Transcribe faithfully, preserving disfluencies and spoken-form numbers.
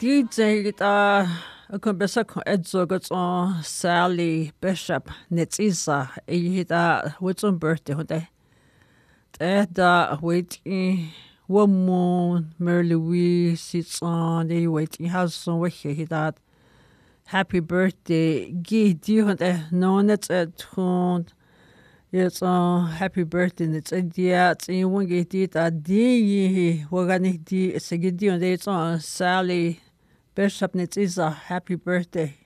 D J uh Kumbesako Edzo got on Sally Bishop Netisa Ida what's on birthday hunde. Eda wait one moon Mary Louise sits on the waiting house some way he that happy birthday Gi di hunde no net at hund. It's on happy birthday it's a dia it's in one get it a di wagani di segidi on it's on Sally Bishop Netisa happy birthday.